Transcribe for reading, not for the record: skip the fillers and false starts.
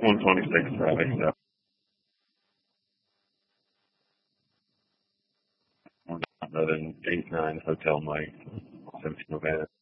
126 probably. So we're not another than 8-9 Hotel Mike, 17 Nevada.